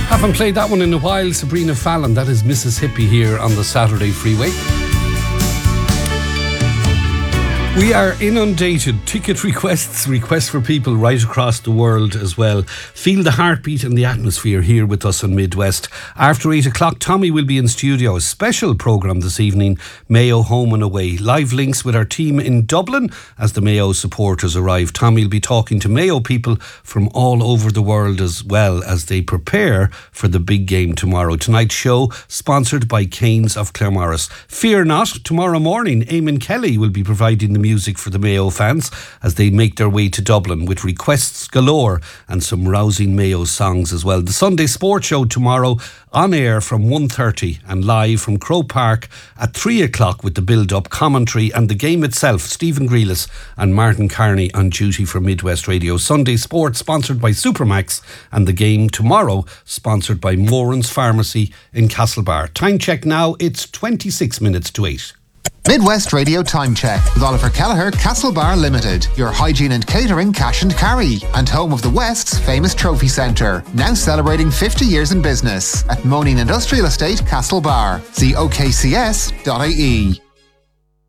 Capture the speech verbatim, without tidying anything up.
Haven't played that one in a while. Sabrina Fallon, that is Mississippi here on the Saturday Freeway. We are inundated. Ticket requests, requests for people right across the world as well. Feel the heartbeat and the atmosphere here with us on Midwest. After eight o'clock, Tommy will be in studio. A special programme this evening, Mayo Home and Away. Live links with our team in Dublin as the Mayo supporters arrive. Tommy will be talking to Mayo people from all over the world as well as they prepare for the big game tomorrow. Tonight's show, sponsored by Canes of Claremorris. Fear not, tomorrow morning, Eamon Kelly will be providing the music for the Mayo fans as they make their way to Dublin with requests galore and some rousing Mayo songs as well. The Sunday Sports Show tomorrow on air from one thirty and live from Croke Park at three o'clock with the build-up commentary and the game itself. Stephen Grealis and Martin Carney on duty for Midwest Radio. Sunday Sports sponsored by Supermax and the game tomorrow sponsored by Moran's Pharmacy in Castlebar. Time check now, it's twenty-six minutes to eight. Midwest Radio Time Check with Oliver Kelleher, Castlebar Limited, your hygiene and catering cash and carry, and home of the West's famous trophy centre, now celebrating fifty years in business at Moaning Industrial Estate, Castlebar. See o k c s dot i e.